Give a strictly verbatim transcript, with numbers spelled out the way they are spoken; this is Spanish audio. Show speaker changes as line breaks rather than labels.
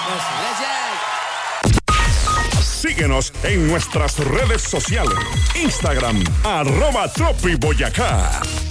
Gracias. Síguenos en nuestras redes sociales. Instagram, arroba Tropi Boyacá.